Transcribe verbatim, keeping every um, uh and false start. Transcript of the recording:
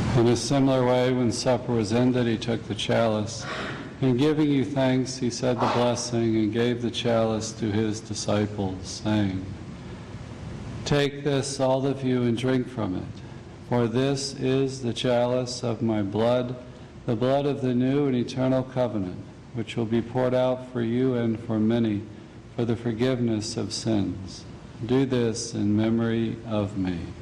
In a similar way, when supper was ended, he took the chalice. And giving you thanks, he said the blessing and gave the chalice to his disciples, saying, "Take this, all of you, and drink from it. For this is the chalice of my blood, the blood of the new and eternal covenant, which will be poured out for you and for many for the forgiveness of sins. Do this in memory of me."